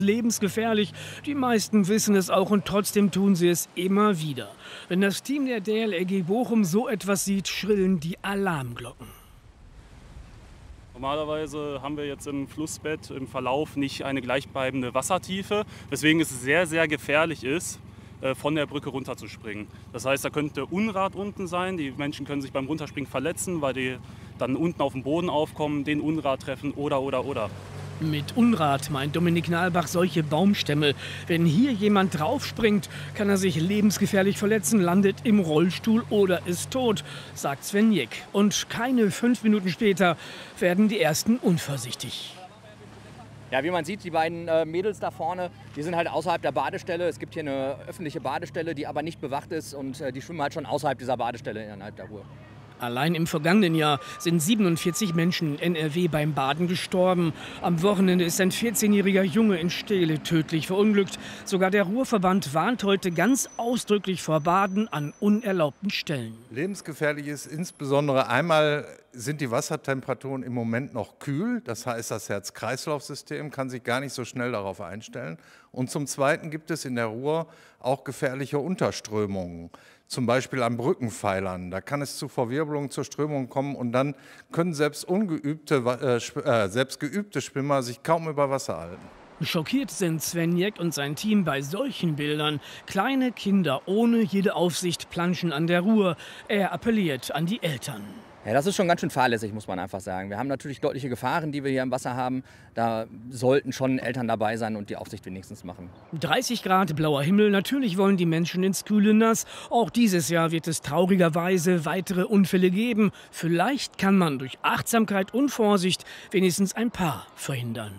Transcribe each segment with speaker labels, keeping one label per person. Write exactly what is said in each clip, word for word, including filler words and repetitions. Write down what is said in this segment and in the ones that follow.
Speaker 1: Lebensgefährlich. Die meisten wissen es auch und trotzdem tun sie es immer wieder. Wenn das Team der D L R G Bochum so etwas sieht, schrillen die Alarmglocken.
Speaker 2: Normalerweise haben wir jetzt im Flussbett im Verlauf nicht eine gleichbleibende Wassertiefe, weswegen es sehr, sehr gefährlich ist, von der Brücke runterzuspringen. Das heißt, da könnte Unrat unten sein. Die Menschen können sich beim Runterspringen verletzen, weil die dann unten auf dem Boden aufkommen, den Unrat treffen oder, oder, oder.
Speaker 1: Mit Unrat meint Dominik Nahlbach solche Baumstämme. Wenn hier jemand draufspringt, kann er sich lebensgefährlich verletzen, landet im Rollstuhl oder ist tot, sagt Sven Jeck. Und keine fünf Minuten später werden die Ersten unvorsichtig.
Speaker 3: Ja, wie man sieht, die beiden äh, Mädels da vorne, die sind halt außerhalb der Badestelle. Es gibt hier eine öffentliche Badestelle, die aber nicht bewacht ist und äh, die schwimmen halt schon außerhalb dieser Badestelle innerhalb der Ruhr.
Speaker 1: Allein im vergangenen Jahr sind siebenundvierzig Menschen in N R W beim Baden gestorben. Am Wochenende ist ein vierzehnjähriger Junge in Steele tödlich verunglückt. Sogar der Ruhrverband warnt heute ganz ausdrücklich vor Baden an unerlaubten Stellen.
Speaker 4: Lebensgefährlich ist insbesondere einmal sind die Wassertemperaturen im Moment noch kühl. Das heißt, das Herz-Kreislauf-System kann sich gar nicht so schnell darauf einstellen. Und zum Zweiten gibt es in der Ruhr auch gefährliche Unterströmungen. Zum Beispiel an Brückenpfeilern. Da kann es zu Verwirbelungen, zur Strömung kommen und dann können selbst ungeübte, äh, selbst geübte Schwimmer sich kaum über Wasser halten.
Speaker 1: Schockiert sind Sven Jeck und sein Team bei solchen Bildern. Kleine Kinder ohne jede Aufsicht planschen an der Ruhr. Er appelliert an die Eltern.
Speaker 3: Ja, das ist schon ganz schön fahrlässig, muss man einfach sagen. Wir haben natürlich deutliche Gefahren, die wir hier im Wasser haben. Da sollten schon Eltern dabei sein und die Aufsicht wenigstens machen.
Speaker 1: dreißig Grad, blauer Himmel. Natürlich wollen die Menschen ins kühle Nass. Auch dieses Jahr wird es traurigerweise weitere Unfälle geben. Vielleicht kann man durch Achtsamkeit und Vorsicht wenigstens ein paar verhindern.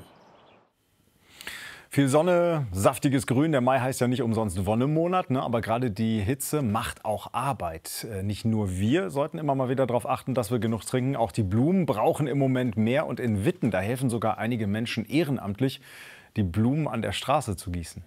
Speaker 5: Viel Sonne, saftiges Grün. Der Mai heißt ja nicht umsonst Wonnemonat, ne? Aber gerade die Hitze macht auch Arbeit. Äh, nicht nur wir sollten immer mal wieder darauf achten, dass wir genug trinken. Auch die Blumen brauchen im Moment mehr. Und in Witten, da helfen sogar einige Menschen ehrenamtlich, die Blumen an der Straße zu gießen.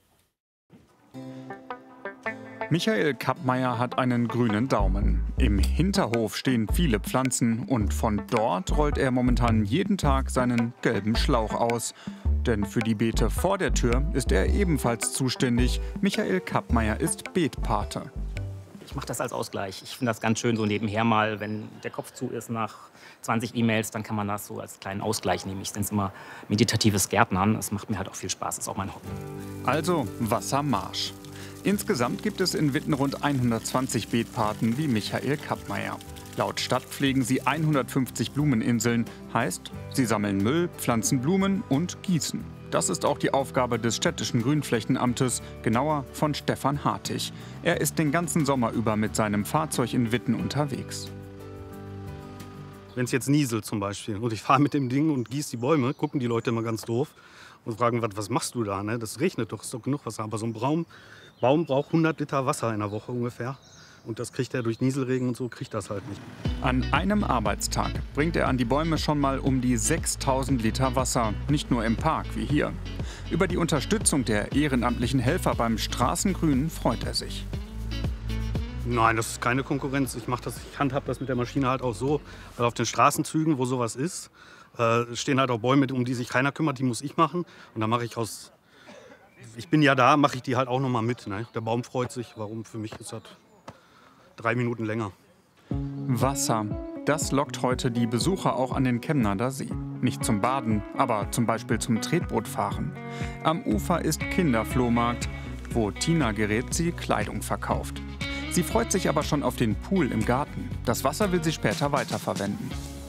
Speaker 6: Michael Kappmeier hat einen grünen Daumen. Im Hinterhof stehen viele Pflanzen und von dort rollt er momentan jeden Tag seinen gelben Schlauch aus. Denn für die Beete vor der Tür ist er ebenfalls zuständig. Michael Kappmeier ist Beetpate.
Speaker 7: Ich mache das als Ausgleich. Ich finde das ganz schön so nebenher mal, wenn der Kopf zu ist nach zwanzig E-Mails, dann kann man das so als kleinen Ausgleich nehmen. Ich nenne es immer meditatives Gärtnern. Es macht mir halt auch viel Spaß. Das ist auch mein Hobby.
Speaker 6: Also Wassermarsch. Insgesamt gibt es in Witten rund hundertzwanzig Beetpaten wie Michael Kappmeier. Laut Stadt pflegen sie hundertfünfzig Blumeninseln. Heißt, sie sammeln Müll, pflanzen Blumen und gießen. Das ist auch die Aufgabe des städtischen Grünflächenamtes, genauer von Stefan Hartig. Er ist den ganzen Sommer über mit seinem Fahrzeug in Witten unterwegs.
Speaker 8: Wenn es jetzt nieselt zum Beispiel und ich fahre mit dem Ding und gieße die Bäume, gucken die Leute immer ganz doof und fragen, was, was machst du da? Ne? Das regnet doch, ist doch genug Wasser. Aber so ein Baum, Baum braucht hundert Liter Wasser in der Woche ungefähr. Und das kriegt er durch Nieselregen und so, kriegt das halt nicht.
Speaker 6: An einem Arbeitstag bringt er an die Bäume schon mal um die sechstausend Liter Wasser. Nicht nur im Park wie hier. Über die Unterstützung der ehrenamtlichen Helfer beim Straßengrün freut er sich.
Speaker 8: Nein, das ist keine Konkurrenz. Ich, mach das, ich handhab das mit der Maschine halt auch so. Weil auf den Straßenzügen, wo sowas ist, äh, stehen halt auch Bäume, um die sich keiner kümmert. Die muss ich machen. Und dann mache ich aus... Ich bin ja da, mache ich die halt auch noch mal mit. Ne? Der Baum freut sich. Warum? Für mich ist das drei Minuten länger.
Speaker 6: Wasser. Das lockt heute die Besucher auch an den Chemnader See. Nicht zum Baden, aber zum Beispiel zum Tretbootfahren. Am Ufer ist Kinderflohmarkt, wo Tina Gerätzi Kleidung verkauft. Sie freut sich aber schon auf den Pool im Garten. Das Wasser will sie später weiterverwenden.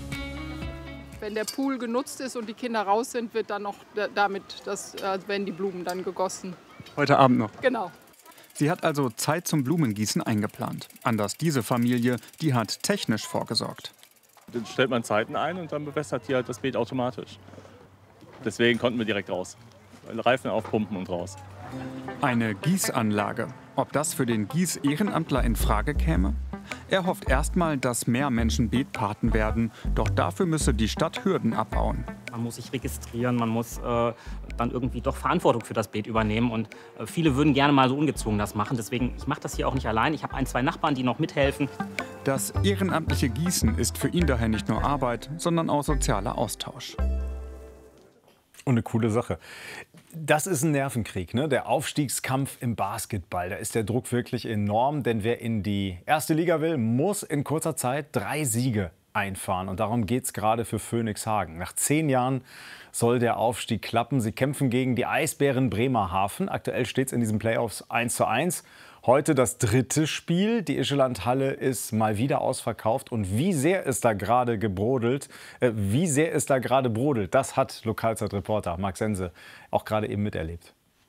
Speaker 9: Wenn der Pool genutzt ist und die Kinder raus sind, wird dann noch damit, das, äh, werden die Blumen dann gegossen.
Speaker 6: Heute Abend noch?
Speaker 9: Genau.
Speaker 6: Sie hat also Zeit zum Blumengießen eingeplant. Anders diese Familie, die hat technisch vorgesorgt.
Speaker 2: Dann stellt man Zeiten ein und dann bewässert die halt das Beet automatisch. Deswegen konnten wir direkt raus. Reifen aufpumpen und raus.
Speaker 6: Eine Gießanlage. Ob das für den Gieß-Ehrenamtler in Frage käme? Er hofft erstmal, dass mehr Menschen Beetpaten werden. Doch dafür müsse die Stadt Hürden abbauen.
Speaker 7: Man muss sich registrieren, man muss äh, dann irgendwie doch Verantwortung für das Beet übernehmen. Und äh, viele würden gerne mal so ungezwungen das machen. Deswegen, ich mache das hier auch nicht allein. Ich habe ein, zwei Nachbarn, die noch mithelfen.
Speaker 6: Das ehrenamtliche Gießen ist für ihn daher nicht nur Arbeit, sondern auch sozialer Austausch.
Speaker 5: Und eine coole Sache. Das ist ein Nervenkrieg, ne? Der Aufstiegskampf im Basketball. Da ist der Druck wirklich enorm, denn wer in die erste Liga will, muss in kurzer Zeit drei Siege einfahren. Und darum geht es gerade für Phönix Hagen. Nach zehn Jahren soll der Aufstieg klappen. Sie kämpfen gegen die Eisbären Bremerhaven. Aktuell steht es in diesen Playoffs eins zu eins. Heute das dritte Spiel. Die Ischeland-Halle ist mal wieder ausverkauft. Und wie sehr es da gerade gebrodelt, äh, wie sehr es da gerade brodelt, das hat Lokalzeitreporter Marc Sense auch gerade eben miterlebt.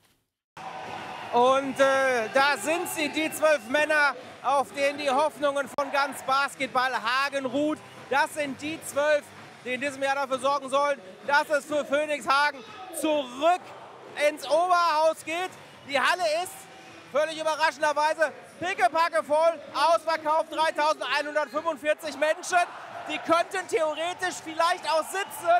Speaker 10: Und äh, da sind sie, die zwölf Männer, auf denen die Hoffnungen von ganz Basketball Hagen ruht. Das sind die zwölf, die in diesem Jahr dafür sorgen sollen, dass es für Phönix Hagen zurück ins Oberhaus geht. Die Halle ist völlig überraschenderweise pickepacke voll, ausverkauft, dreitausendeinhundertfünfundvierzig Menschen. Die könnten theoretisch vielleicht auch sitzen,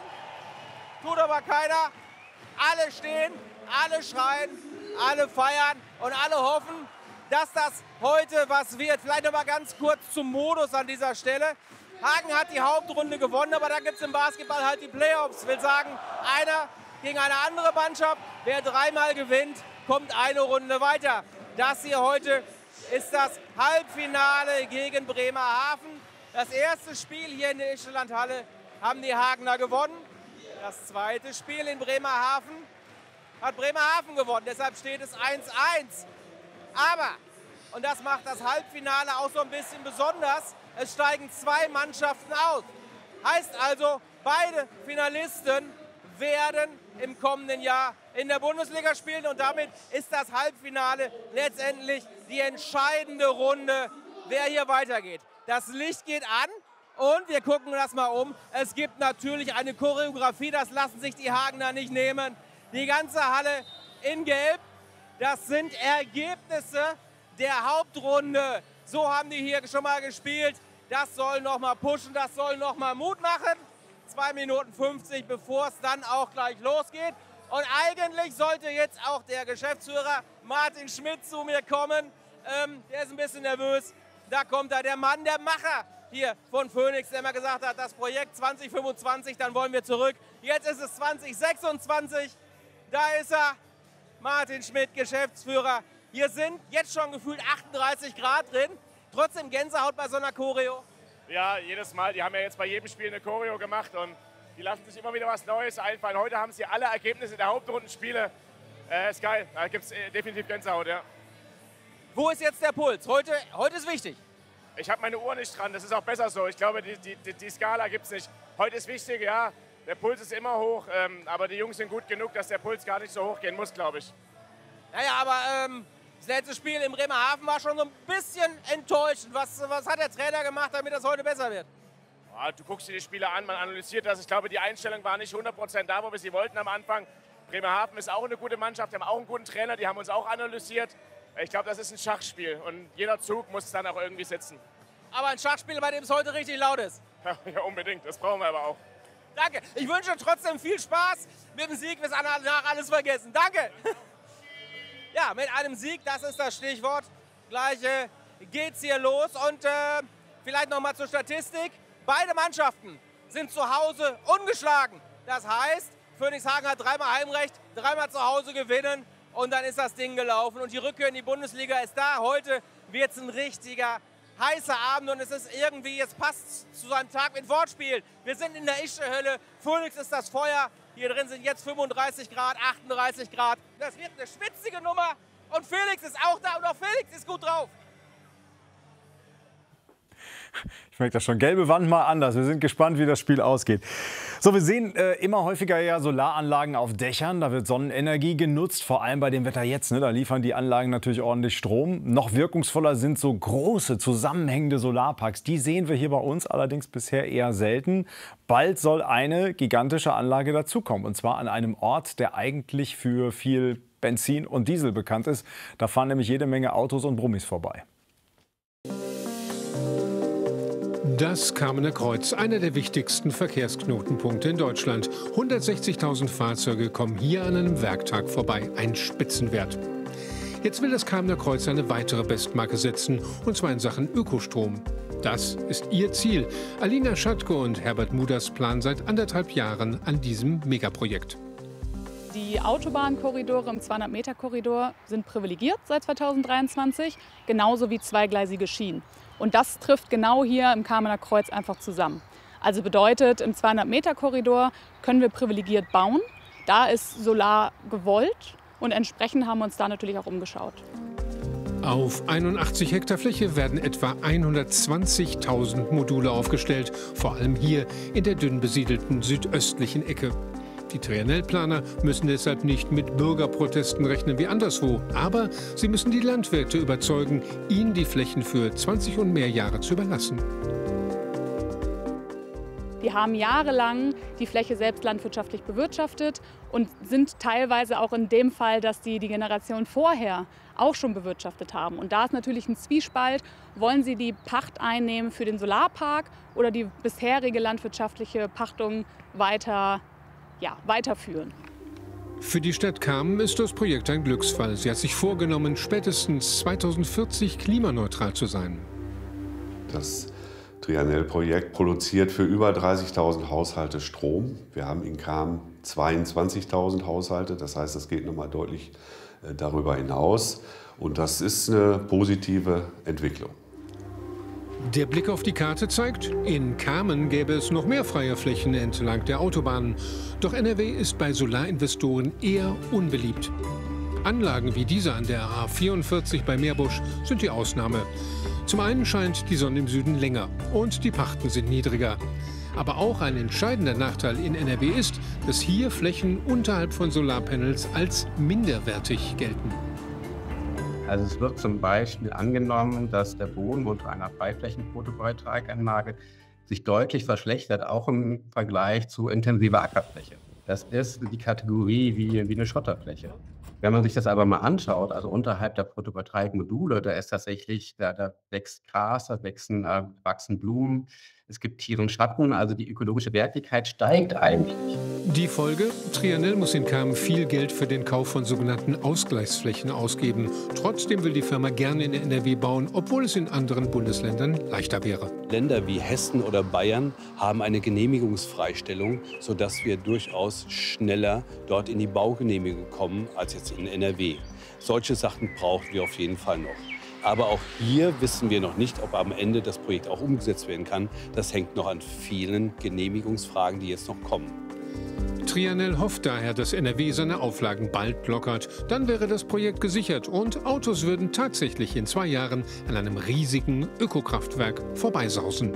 Speaker 10: tut aber keiner. Alle stehen, alle schreien, alle feiern und alle hoffen, dass das heute was wird. Vielleicht noch mal ganz kurz zum Modus an dieser Stelle. Hagen hat die Hauptrunde gewonnen, aber da gibt es im Basketball halt die Playoffs. Ich will sagen, einer gegen eine andere Mannschaft. Wer dreimal gewinnt, kommt eine Runde weiter. Das hier heute ist das Halbfinale gegen Bremerhaven. Das erste Spiel hier in der Ischeland-Halle haben die Hagener gewonnen. Das zweite Spiel in Bremerhaven hat Bremerhaven gewonnen. Deshalb steht es eins eins. Aber, und das macht das Halbfinale auch so ein bisschen besonders, es steigen zwei Mannschaften aus. Heißt also, beide Finalisten werden im kommenden Jahr in der Bundesliga spielen. Und damit ist das Halbfinale letztendlich die entscheidende Runde, wer hier weitergeht. Das Licht geht an und wir gucken das mal um. Es gibt natürlich eine Choreografie, das lassen sich die Hagener nicht nehmen. Die ganze Halle in Gelb, das sind Ergebnisse der Hauptrunde. So haben die hier schon mal gespielt. Das soll noch mal pushen, das soll noch mal Mut machen. zwei Minuten fünfzig, bevor es dann auch gleich losgeht. Und eigentlich sollte jetzt auch der Geschäftsführer Martin Schmidt zu mir kommen. Ähm, der ist ein bisschen nervös. Da kommt er, der Mann, der Macher hier von Phönix, der immer gesagt hat, das Projekt zwanzig fünfundzwanzig, dann wollen wir zurück. Jetzt ist es zwanzig sechsundzwanzig. Da ist er, Martin Schmidt, Geschäftsführer. Hier sind jetzt schon gefühlt achtunddreißig Grad drin. Trotzdem Gänsehaut bei so einer Choreo.
Speaker 11: Ja, jedes Mal. Die haben ja jetzt bei jedem Spiel eine Choreo gemacht und die lassen sich immer wieder was Neues einfallen. Heute haben sie alle Ergebnisse der Hauptrundenspiele. Äh, ist geil. Da gibt es äh, definitiv Gänsehaut, ja.
Speaker 10: Wo ist jetzt der Puls? Heute, heute ist wichtig.
Speaker 11: Ich habe meine Uhr nicht dran. Das ist auch besser so. Ich glaube, die, die, die Skala gibt es nicht. Heute ist wichtig, ja. Der Puls ist immer hoch, ähm, aber die Jungs sind gut genug, dass der Puls gar nicht so hoch gehen muss, glaube ich.
Speaker 10: Naja, aber ähm, das letzte Spiel in Bremerhaven war schon so ein bisschen enttäuschend. Was, was hat der Trainer gemacht, damit das heute besser wird?
Speaker 11: Ja, du guckst dir die Spiele an, man analysiert das. Ich glaube, die Einstellung war nicht hundert Prozent da, wo wir sie wollten am Anfang. Bremerhaven ist auch eine gute Mannschaft, die haben auch einen guten Trainer, die haben uns auch analysiert. Ich glaube, das ist ein Schachspiel und jeder Zug muss dann auch irgendwie sitzen.
Speaker 10: Aber ein Schachspiel, bei dem es heute richtig laut ist.
Speaker 11: Ja, ja, unbedingt, das brauchen wir aber auch.
Speaker 10: Danke. Ich wünsche trotzdem viel Spaß mit dem Sieg. Wir sind danach alles vergessen. Danke. Ja, mit einem Sieg, das ist das Stichwort. Gleich äh, geht's hier los. Und äh, vielleicht noch mal zur Statistik. Beide Mannschaften sind zu Hause ungeschlagen. Das heißt, Phönix Hagen hat dreimal Heimrecht, dreimal zu Hause gewinnen. Und dann ist das Ding gelaufen. Und die Rückkehr in die Bundesliga ist da. Heute wird es ein richtiger heißer Abend und es ist irgendwie, es passt zu seinem Tag mit Wortspiel. Wir sind in der Ischehölle, Phönix ist das Feuer, hier drin sind jetzt fünfunddreißig Grad, achtunddreißig Grad. Das wird eine schwitzige Nummer und Felix ist auch da und auch Felix ist gut drauf.
Speaker 5: Ich merke das schon. Gelbe Wand mal anders. Wir sind gespannt, wie das Spiel ausgeht. So, wir sehen äh, immer häufiger ja Solaranlagen auf Dächern. Da wird Sonnenenergie genutzt, vor allem bei dem Wetter jetzt. Ne? Da liefern die Anlagen natürlich ordentlich Strom. Noch wirkungsvoller sind so große, zusammenhängende Solarparks. Die sehen wir hier bei uns allerdings bisher eher selten. Bald soll eine gigantische Anlage dazukommen. Und zwar an einem Ort, der eigentlich für viel Benzin und Diesel bekannt ist. Da fahren nämlich jede Menge Autos und Brummis vorbei.
Speaker 12: Das Kamener Kreuz, einer der wichtigsten Verkehrsknotenpunkte in Deutschland. hundertsechzigtausend Fahrzeuge kommen hier an einem Werktag vorbei. Ein Spitzenwert. Jetzt will das Kamener Kreuz eine weitere Bestmarke setzen, und zwar in Sachen Ökostrom. Das ist ihr Ziel. Alina Schatko und Herbert Muders planen seit anderthalb Jahren an diesem Megaprojekt.
Speaker 13: Die Autobahnkorridore im zweihundert Meter Korridor sind privilegiert seit zweitausenddreiundzwanzig, genauso wie zweigleisige Schienen. Und das trifft genau hier im Kamener Kreuz einfach zusammen. Also bedeutet, im zweihundert Meter Korridor können wir privilegiert bauen. Da ist Solar gewollt und entsprechend haben wir uns da natürlich auch umgeschaut.
Speaker 12: Auf einundachtzig Hektar Fläche werden etwa hundertzwanzigtausend Module aufgestellt, vor allem hier in der dünn besiedelten südöstlichen Ecke. Die Triennial-Planer müssen deshalb nicht mit Bürgerprotesten rechnen wie anderswo, aber sie müssen die Landwirte überzeugen, ihnen die Flächen für zwanzig und mehr Jahre zu überlassen.
Speaker 13: Die haben jahrelang die Fläche selbst landwirtschaftlich bewirtschaftet und sind teilweise auch in dem Fall, dass die die Generation vorher auch schon bewirtschaftet haben. Und da ist natürlich ein Zwiespalt. Wollen sie die Pacht einnehmen für den Solarpark oder die bisherige landwirtschaftliche Pachtung weiter, ja, weiterführen?
Speaker 12: Für die Stadt Kamen ist das Projekt ein Glücksfall. Sie hat sich vorgenommen, spätestens zweitausendvierzig klimaneutral zu sein.
Speaker 14: Das Triennial-Projekt produziert für über dreißigtausend Haushalte Strom. Wir haben in Kamen zweiundzwanzigtausend Haushalte, das heißt, es geht noch mal deutlich darüber hinaus. Und das ist eine positive Entwicklung.
Speaker 12: Der Blick auf die Karte zeigt, in Kamen gäbe es noch mehr freie Flächen entlang der Autobahnen. Doch N R W ist bei Solarinvestoren eher unbeliebt. Anlagen wie diese an der A vierundvierzig bei Meerbusch sind die Ausnahme. Zum einen scheint die Sonne im Süden länger und die Pachten sind niedriger. Aber auch ein entscheidender Nachteil in N R W ist, dass hier Flächen unterhalb von Solarpanels als minderwertig gelten.
Speaker 15: Also es wird zum Beispiel angenommen, dass der Boden unter einer Freiflächen-Photovoltaikanlage sich deutlich verschlechtert, auch im Vergleich zu intensiver Ackerfläche. Das ist die Kategorie wie, wie eine Schotterfläche. Wenn man sich das aber mal anschaut, also unterhalb der Photovoltaikmodule, da ist tatsächlich, da, da wächst Gras, da wachsen, äh, wachsen Blumen, es gibt Tiere und Schatten, also die ökologische Wertigkeit steigt eigentlich.
Speaker 12: Die Folge? Triennial muss in Kamen viel Geld für den Kauf von sogenannten Ausgleichsflächen ausgeben. Trotzdem will die Firma gerne in N R W bauen, obwohl es in anderen Bundesländern leichter wäre.
Speaker 16: Länder wie Hessen oder Bayern haben eine Genehmigungsfreistellung, sodass wir durchaus schneller dort in die Baugenehmigung kommen als jetzt in N R W. Solche Sachen brauchen wir auf jeden Fall noch. Aber auch hier wissen wir noch nicht, ob am Ende das Projekt auch umgesetzt werden kann. Das hängt noch an vielen Genehmigungsfragen, die jetzt noch kommen.
Speaker 12: Triennial hofft daher, dass N R W seine Auflagen bald lockert. Dann wäre das Projekt gesichert und Autos würden tatsächlich in zwei Jahren an einem riesigen Ökokraftwerk vorbeisausen.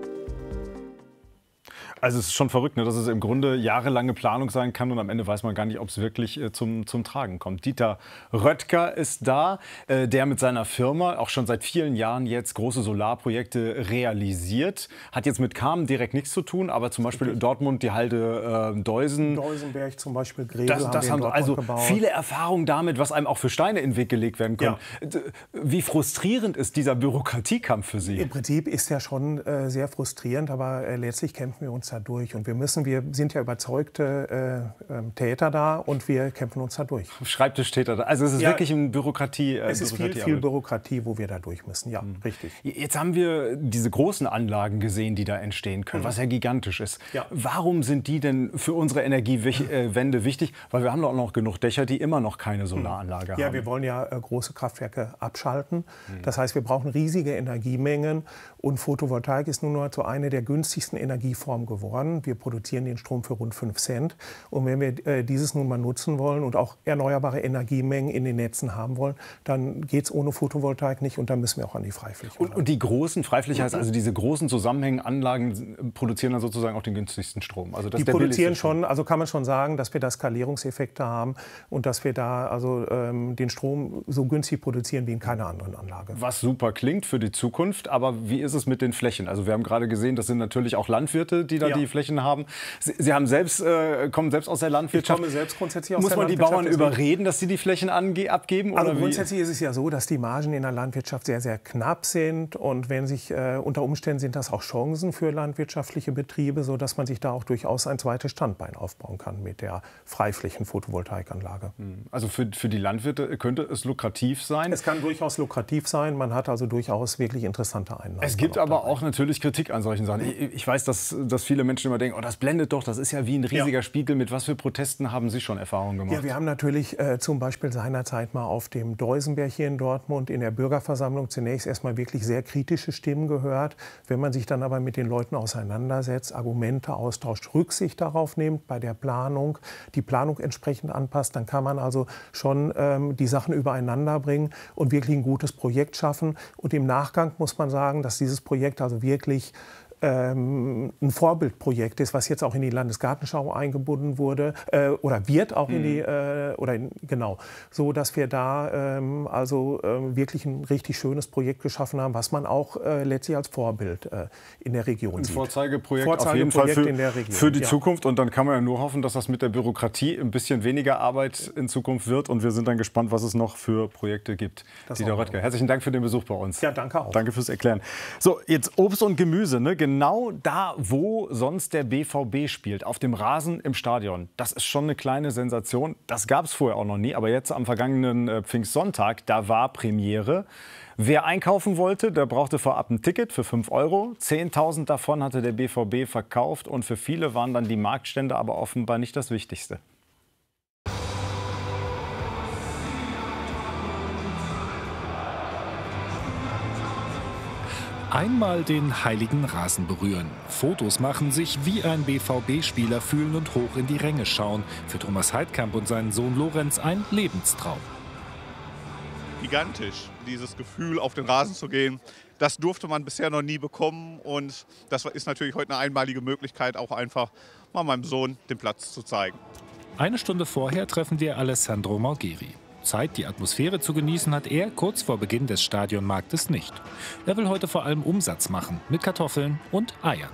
Speaker 5: Also es ist schon verrückt, ne, dass es im Grunde jahrelange Planung sein kann und am Ende weiß man gar nicht, ob es wirklich äh, zum, zum Tragen kommt. Dieter Röttger ist da, äh, der mit seiner Firma auch schon seit vielen Jahren jetzt große Solarprojekte realisiert. Hat jetzt mit Kamen direkt nichts zu tun, aber zum Beispiel in Dortmund die Halde äh, Deusen.
Speaker 17: Deusenberg zum Beispiel, Greve
Speaker 5: das, das haben, haben also
Speaker 17: gebaut.
Speaker 5: Viele Erfahrungen damit, was einem auch für Steine in den Weg gelegt werden können. Ja. Wie frustrierend ist dieser Bürokratiekampf für Sie?
Speaker 17: Im Prinzip ist er schon äh, sehr frustrierend, aber äh, letztlich kämpfen wir uns da durch. Und wir müssen, wir sind ja überzeugte äh, äh, Täter da und wir kämpfen uns da durch.
Speaker 5: Schreibtischtäter da. Also es ist ja wirklich ein Bürokratie. Äh,
Speaker 17: es ist viel, viel Bürokratie, wo wir da durch müssen. Ja, mhm. richtig.
Speaker 5: Jetzt haben wir diese großen Anlagen gesehen, die da entstehen können, mhm. was ja gigantisch ist. Ja. Warum sind die denn für unsere Energiewende wichtig? Weil wir haben doch noch genug Dächer, die immer noch keine Solaranlage haben.
Speaker 17: Ja, wir wollen ja äh, große Kraftwerke abschalten. Mhm. Das heißt, wir brauchen riesige Energiemengen und Photovoltaik ist nun mal so eine der günstigsten Energieformen geworden. Wir produzieren den Strom für rund fünf Cent. Und wenn wir äh, dieses nun mal nutzen wollen und auch erneuerbare Energiemengen in den Netzen haben wollen, dann geht es ohne Photovoltaik nicht und dann müssen wir auch an die Freifläche.
Speaker 5: Und, und die großen Freifläche, heißt also diese großen zusammenhängenden Anlagen produzieren dann sozusagen auch den günstigsten Strom? Also das
Speaker 17: die produzieren schon, also kann man schon sagen, dass wir da Skalierungseffekte haben und dass wir da also ähm, den Strom so günstig produzieren wie in keiner anderen Anlage.
Speaker 5: Was super klingt für die Zukunft, aber wie ist es mit den Flächen? Also wir haben gerade gesehen, das sind natürlich auch Landwirte, die da ja. die Flächen haben. Sie, Sie haben selbst, äh, kommen selbst aus der Landwirtschaft.
Speaker 17: Ich komme selbst grundsätzlich aus
Speaker 5: Muss
Speaker 17: der
Speaker 5: man die
Speaker 17: Landwirtschaft.
Speaker 5: Bauern überreden, dass sie die Flächen ange abgeben?
Speaker 17: Also
Speaker 5: oder
Speaker 17: grundsätzlich
Speaker 5: wie?
Speaker 17: ist es ja so, dass die Margen in der Landwirtschaft sehr, sehr knapp sind. Und wenn sich äh, unter Umständen sind das auch Chancen für landwirtschaftliche Betriebe, sodass man sich da auch durchaus ein zweites Standbein aufbauen kann mit der Freiflächen-Photovoltaikanlage.
Speaker 5: Also für, für die Landwirte könnte es lukrativ sein?
Speaker 17: Es kann durchaus lukrativ sein. Man hat also durchaus wirklich interessante Einnahmen.
Speaker 5: Es gibt aber auch natürlich Kritik an solchen Sachen. Ich, ich weiß, dass, dass viele viele Menschen immer denken, oh, das blendet doch, das ist ja wie ein riesiger ja. Spiegel. Mit was für Protesten haben Sie schon Erfahrungen gemacht?
Speaker 17: Ja, wir haben natürlich äh, zum Beispiel seinerzeit mal auf dem Deusenberg hier in Dortmund in der Bürgerversammlung zunächst erstmal wirklich sehr kritische Stimmen gehört. Wenn man sich dann aber mit den Leuten auseinandersetzt, Argumente austauscht, Rücksicht darauf nimmt bei der Planung, die Planung entsprechend anpasst, dann kann man also schon ähm, die Sachen übereinander bringen und wirklich ein gutes Projekt schaffen. Und im Nachgang muss man sagen, dass dieses Projekt also wirklich ähm, ein Vorbildprojekt ist, was jetzt auch in die Landesgartenschau eingebunden wurde äh, oder wird auch mhm. in die äh, oder in, genau, so dass wir da ähm, also äh, wirklich ein richtig schönes Projekt geschaffen haben, was man auch äh, letztlich als Vorbild äh, in der Region
Speaker 5: ein
Speaker 17: sieht.
Speaker 5: Vorzeigeprojekt,
Speaker 17: Vorzeigeprojekt
Speaker 5: auf jeden Fall für,
Speaker 17: in der Region,
Speaker 5: für die
Speaker 17: ja.
Speaker 5: Zukunft. Und dann kann man ja nur hoffen, dass das mit der Bürokratie ein bisschen weniger Arbeit in Zukunft wird. Und wir sind dann gespannt, was es noch für Projekte gibt. Dieter Röttger, herzlichen Dank für den Besuch bei uns.
Speaker 17: Ja, danke auch.
Speaker 5: Danke fürs Erklären. So, jetzt Obst und Gemüse, ne? Genau da, wo sonst der B V B spielt, auf dem Rasen im Stadion. Das ist schon eine kleine Sensation. Das gab es vorher auch noch nie. Aber jetzt am vergangenen äh, Pfingstsonntag, da war Premiere. Wer einkaufen wollte, der brauchte vorab ein Ticket für fünf Euro. zehntausend davon hatte der B V B verkauft. Und für viele waren dann die Marktstände aber offenbar nicht das Wichtigste.
Speaker 18: Einmal den heiligen Rasen berühren, Fotos machen, sich wie ein B V B-Spieler fühlen und hoch in die Ränge schauen. Für Thomas Heidkamp und seinen Sohn Lorenz ein Lebenstraum.
Speaker 19: Gigantisch, dieses Gefühl, auf den Rasen zu gehen. Das durfte man bisher noch nie bekommen. Und das ist natürlich heute eine einmalige Möglichkeit, auch einfach mal meinem Sohn den Platz zu zeigen.
Speaker 18: Eine Stunde vorher treffen wir Alessandro Malgheri. Zeit, die Atmosphäre zu genießen, hat er kurz vor Beginn des Stadionmarktes nicht. Er will heute vor allem Umsatz machen mit Kartoffeln und Eiern.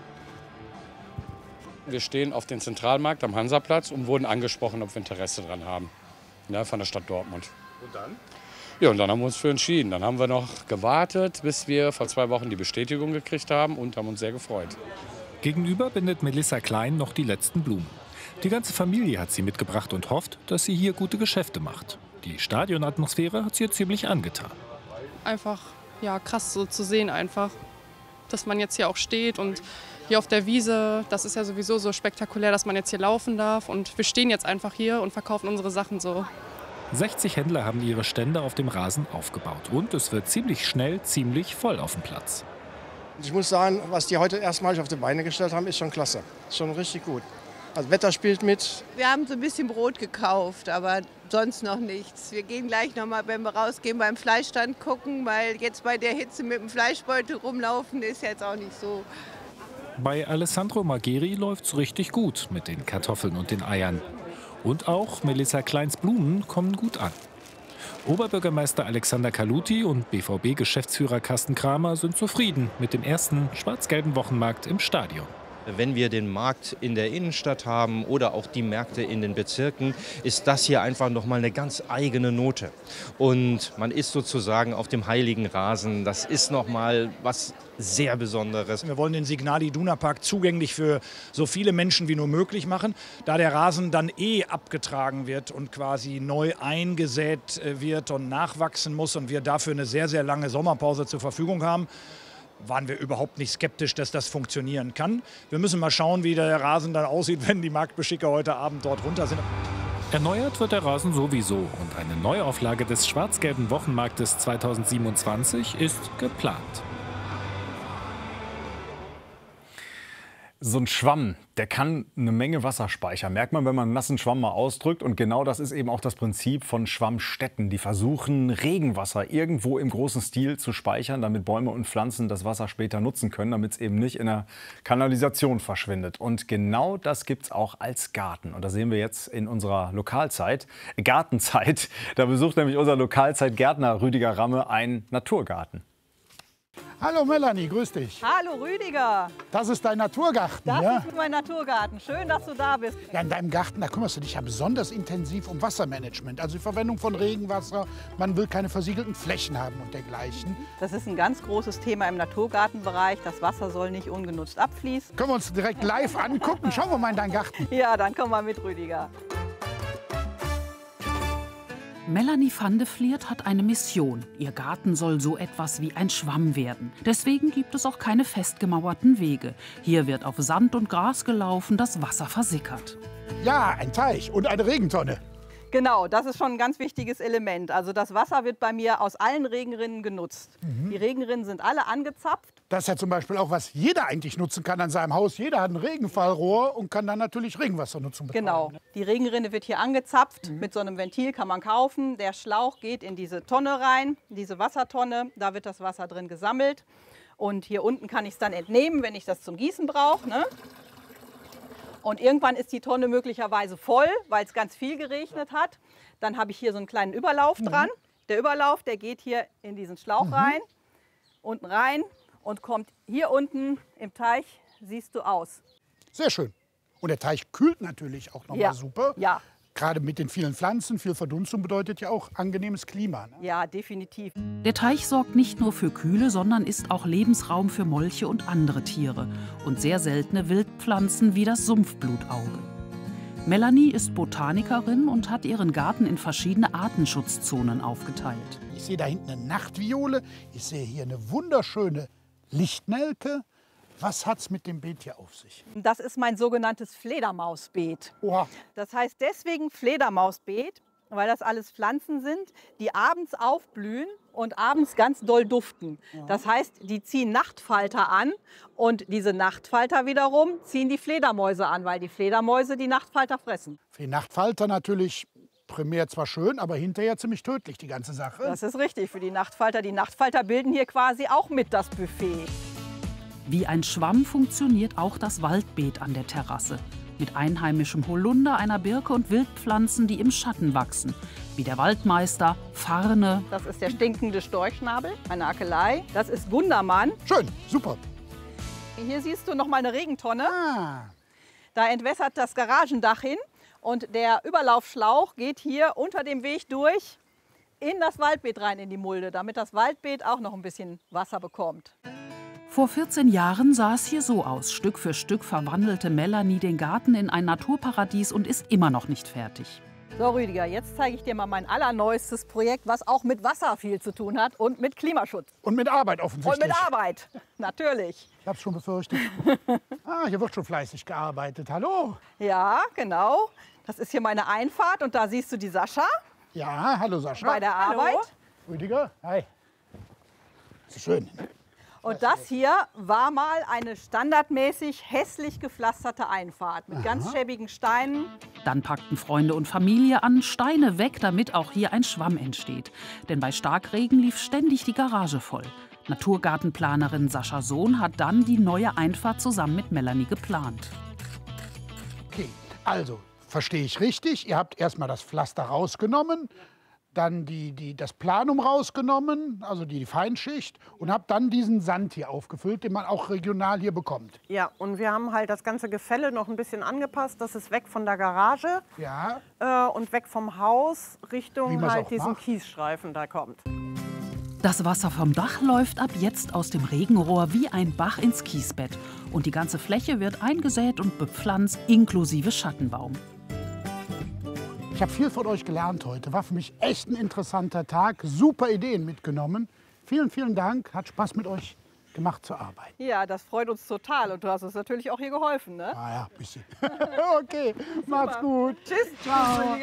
Speaker 20: Wir stehen auf dem Zentralmarkt am Hansaplatz und wurden angesprochen, ob wir Interesse daran haben, ja, von der Stadt Dortmund.
Speaker 19: Und dann?
Speaker 20: Ja, und dann haben wir uns für entschieden. Dann haben wir noch gewartet, bis wir vor zwei Wochen die Bestätigung gekriegt haben und haben uns sehr gefreut.
Speaker 18: Gegenüber bindet Melissa Klein noch die letzten Blumen. Die ganze Familie hat sie mitgebracht und hofft, dass sie hier gute Geschäfte macht. Die Stadionatmosphäre hat sie jetzt ziemlich angetan.
Speaker 9: Einfach ja, krass so zu sehen einfach, dass man jetzt hier auch steht und hier auf der Wiese, das ist ja sowieso so spektakulär, dass man jetzt hier laufen darf. Und wir stehen jetzt einfach hier und verkaufen unsere Sachen so.
Speaker 18: sechzig Händler haben ihre Stände auf dem Rasen aufgebaut. Und es wird ziemlich schnell ziemlich voll auf dem Platz.
Speaker 21: Ich muss sagen, was die heute erstmalig auf die Beine gestellt haben, ist schon klasse. Ist schon richtig gut. Also Wetter spielt mit.
Speaker 22: Wir haben so ein bisschen Brot gekauft, aber sonst noch nichts. Wir gehen gleich noch mal, wenn wir rausgehen, beim Fleischstand gucken, weil jetzt bei der Hitze mit dem Fleischbeutel rumlaufen ist jetzt auch nicht so.
Speaker 18: Bei Alessandro Malgheri läuft's richtig gut mit den Kartoffeln und den Eiern. Und auch Melissa Kleins Blumen kommen gut an. Oberbürgermeister Alexander Kaluti und B V B-Geschäftsführer Carsten Kramer sind zufrieden mit dem ersten schwarz-gelben Wochenmarkt im Stadion.
Speaker 23: Wenn wir den Markt in der Innenstadt haben oder auch die Märkte in den Bezirken, ist das hier einfach noch mal eine ganz eigene Note. Und man ist sozusagen auf dem heiligen Rasen. Das ist noch mal was sehr Besonderes.
Speaker 24: Wir wollen den Signal Iduna Park zugänglich für so viele Menschen wie nur möglich machen, da der Rasen dann eh abgetragen wird und quasi neu eingesät wird und nachwachsen muss und wir dafür eine sehr, sehr lange Sommerpause zur Verfügung haben. Waren wir überhaupt nicht skeptisch, dass das funktionieren kann. Wir müssen mal schauen, wie der Rasen dann aussieht, wenn die Marktbeschicker heute Abend dort runter sind.
Speaker 18: Erneuert wird der Rasen sowieso und eine Neuauflage des schwarz-gelben Wochenmarktes zweitausendsiebenundzwanzig ist geplant.
Speaker 5: So ein Schwamm, der kann eine Menge Wasser speichern. Merkt man, wenn man einen nassen Schwamm mal ausdrückt. Und genau das ist eben auch das Prinzip von Schwammstätten. Die versuchen, Regenwasser irgendwo im großen Stil zu speichern, damit Bäume und Pflanzen das Wasser später nutzen können, damit es eben nicht in der Kanalisation verschwindet. Und genau das gibt es auch als Garten. Und da sehen wir jetzt in unserer Lokalzeit, Gartenzeit. Da besucht nämlich unser Lokalzeitgärtner Rüdiger Ramme einen Naturgarten.
Speaker 25: Hallo Melanie, grüß dich.
Speaker 26: Hallo Rüdiger.
Speaker 25: Das ist dein Naturgarten,
Speaker 26: das
Speaker 25: ja?
Speaker 26: Das ist mein Naturgarten. Schön, dass du da bist.
Speaker 25: Ja, in deinem Garten, da kümmerst du dich ja besonders intensiv um Wassermanagement. Also die Verwendung von Regenwasser. Man will keine versiegelten Flächen haben und dergleichen.
Speaker 26: Das ist ein ganz großes Thema im Naturgartenbereich. Das Wasser soll nicht ungenutzt abfließen.
Speaker 25: Können wir uns direkt live angucken? Schauen wir mal in deinen Garten.
Speaker 26: Ja, dann komm mal mit, Rüdiger.
Speaker 1: Melanie van de Vliert hat eine Mission. Ihr Garten soll so etwas wie ein Schwamm werden. Deswegen gibt es auch keine festgemauerten Wege. Hier wird auf Sand und Gras gelaufen, das Wasser versickert.
Speaker 25: Ja, ein Teich und eine Regentonne.
Speaker 26: Genau, das ist schon ein ganz wichtiges Element. Also das Wasser wird bei mir aus allen Regenrinnen genutzt.
Speaker 25: Mhm.
Speaker 26: Die Regenrinnen sind alle angezapft.
Speaker 25: Das ist ja zum Beispiel auch, was jeder eigentlich nutzen kann an seinem Haus. Jeder hat ein Regenfallrohr und kann dann natürlich Regenwassernutzung betreiben.
Speaker 26: Genau, die Regenrinne wird hier angezapft. Mhm. Mit so einem Ventil kann man kaufen. Der Schlauch geht in diese Tonne rein, diese Wassertonne. Da wird das Wasser drin gesammelt. Und hier unten kann ich es dann entnehmen, wenn ich das zum Gießen brauche. Ne? Und irgendwann ist die Tonne möglicherweise voll, weil es ganz viel geregnet hat. Dann habe ich hier so einen kleinen Überlauf mhm. dran. Der Überlauf, der geht hier in diesen Schlauch mhm. rein, unten rein und kommt hier unten im Teich, siehst du, aus.
Speaker 25: Sehr schön. Und der Teich kühlt natürlich auch nochmal
Speaker 26: ja.
Speaker 25: super.
Speaker 26: Ja.
Speaker 25: Gerade mit den vielen Pflanzen, viel Verdunstung bedeutet ja auch angenehmes Klima. Ne?
Speaker 26: Ja, definitiv.
Speaker 1: Der Teich sorgt nicht nur für Kühle, sondern ist auch Lebensraum für Molche und andere Tiere und sehr seltene Wildpflanzen wie das Sumpfblutauge. Melanie ist Botanikerin und hat ihren Garten in verschiedene Artenschutzzonen aufgeteilt.
Speaker 25: Ich sehe da hinten eine Nachtviole, ich sehe hier eine wunderschöne Lichtnelke. Was hat's mit dem Beet hier auf sich?
Speaker 26: Das ist mein sogenanntes Fledermausbeet.
Speaker 25: Oha.
Speaker 26: Das heißt deswegen Fledermausbeet, weil das alles Pflanzen sind, die abends aufblühen und abends ganz doll duften. Ja. Das heißt, die ziehen Nachtfalter an und diese Nachtfalter wiederum ziehen die Fledermäuse an, weil die Fledermäuse die Nachtfalter fressen.
Speaker 25: Für die Nachtfalter natürlich primär zwar schön, aber hinterher ziemlich tödlich, die ganze Sache.
Speaker 26: Das ist richtig für die Nachtfalter. Die Nachtfalter bilden hier quasi auch mit das Buffet.
Speaker 1: Wie ein Schwamm funktioniert auch das Waldbeet an der Terrasse. Mit einheimischem Holunder, einer Birke und Wildpflanzen, die im Schatten wachsen. Wie der Waldmeister, Farne.
Speaker 26: Das ist der stinkende Storchschnabel, eine Akelei. Das ist Gundermann.
Speaker 25: Schön, super.
Speaker 26: Hier siehst du noch mal eine Regentonne.
Speaker 25: Ah.
Speaker 26: Da entwässert das Garagendach hin. Und der Überlaufschlauch geht hier unter dem Weg durch in das Waldbeet rein, in die Mulde, damit das Waldbeet auch noch ein bisschen Wasser bekommt.
Speaker 1: Vor vierzehn Jahren sah es hier so aus. Stück für Stück verwandelte Melanie den Garten in ein Naturparadies und ist immer noch nicht fertig.
Speaker 26: So Rüdiger, jetzt zeige ich dir mal mein allerneuestes Projekt, was auch mit Wasser viel zu tun hat und mit Klimaschutz.
Speaker 25: Und mit Arbeit offensichtlich.
Speaker 26: Und mit Arbeit, natürlich.
Speaker 25: Ich habe es schon befürchtet. Ah, hier wird schon fleißig gearbeitet. Hallo.
Speaker 26: Ja, genau. Das ist hier meine Einfahrt und da siehst du die Sascha.
Speaker 25: Ja, hallo Sascha.
Speaker 26: Bei der Arbeit.
Speaker 25: Hallo. Rüdiger, hi. Das ist schön.
Speaker 26: Und das hier war mal eine standardmäßig hässlich gepflasterte Einfahrt mit ganz schäbigen Steinen.
Speaker 1: Dann packten Freunde und Familie an, Steine weg, damit auch hier ein Schwamm entsteht. Denn bei Starkregen lief ständig die Garage voll. Naturgartenplanerin Sascha Sohn hat dann die neue Einfahrt zusammen mit Melanie geplant.
Speaker 25: Okay, also verstehe ich richtig, ihr habt erstmal das Pflaster rausgenommen, dann die, die, das Planum rausgenommen, also die Feinschicht, und habe dann diesen Sand hier aufgefüllt, den man auch regional hier bekommt.
Speaker 2: Ja, und wir haben halt das ganze Gefälle noch ein bisschen angepasst. Das ist weg von der Garage
Speaker 25: ja.
Speaker 2: äh, und weg vom Haus Richtung halt diesen
Speaker 25: macht.
Speaker 2: Kiesstreifen da kommt.
Speaker 1: Das Wasser vom Dach läuft ab jetzt aus dem Regenrohr wie ein Bach ins Kiesbett. Und die ganze Fläche wird eingesät und bepflanzt, inklusive Schattenbaum.
Speaker 25: Ich habe viel von euch gelernt heute. War für mich echt ein interessanter Tag. Super Ideen mitgenommen. Vielen, vielen Dank. Hat Spaß mit euch gemacht zu arbeiten.
Speaker 26: Ja, das freut uns total. Und du hast uns natürlich auch hier geholfen, ne?
Speaker 25: Ah ja, ein bisschen. Okay, macht's gut.
Speaker 26: Tschüss.
Speaker 25: Ciao.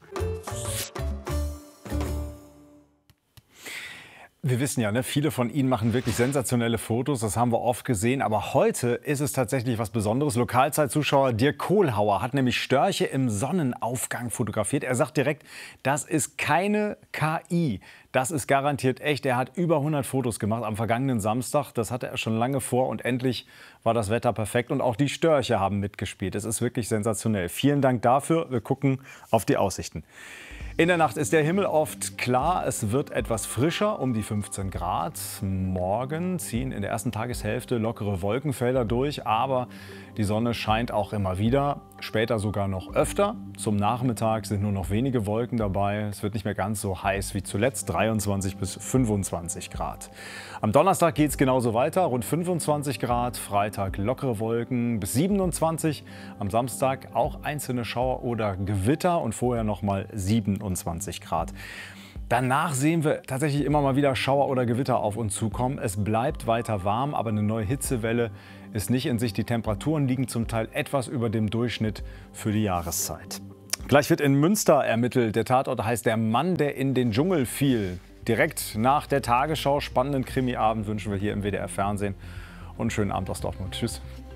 Speaker 5: Wir wissen ja, ne, viele von Ihnen machen wirklich sensationelle Fotos, das haben wir oft gesehen. Aber heute ist es tatsächlich was Besonderes. Lokalzeitzuschauer Dirk Kohlhauer hat nämlich Störche im Sonnenaufgang fotografiert. Er sagt direkt, das ist keine K I. Das ist garantiert echt. Er hat über hundert Fotos gemacht am vergangenen Samstag. Das hatte er schon lange vor und endlich war das Wetter perfekt. Und auch die Störche haben mitgespielt. Es ist wirklich sensationell. Vielen Dank dafür. Wir gucken auf die Aussichten. In der Nacht ist der Himmel oft klar. Es wird etwas frischer, um die fünfzehn Grad. Morgen ziehen in der ersten Tageshälfte lockere Wolkenfelder durch, aber die Sonne scheint auch immer wieder. später sogar noch öfter. Zum Nachmittag sind nur noch wenige Wolken dabei. Es wird nicht mehr ganz so heiß wie zuletzt, dreiundzwanzig bis fünfundzwanzig Grad. Am Donnerstag geht es genauso weiter, rund fünfundzwanzig Grad. Freitag lockere Wolken bis siebenundzwanzig. Am Samstag auch einzelne Schauer oder Gewitter und vorher noch mal siebenundzwanzig Grad. Danach sehen wir tatsächlich immer mal wieder Schauer oder Gewitter auf uns zukommen. Es bleibt weiter warm, aber eine neue Hitzewelle ist nicht in Sicht. Die Temperaturen liegen zum Teil etwas über dem Durchschnitt für die Jahreszeit. Gleich wird in Münster ermittelt. Der Tatort heißt Der Mann, der in den Dschungel fiel. Direkt nach der Tagesschau, spannenden Krimiabend wünschen wir hier im W D R Fernsehen. Und einen schönen Abend aus Dortmund. Tschüss.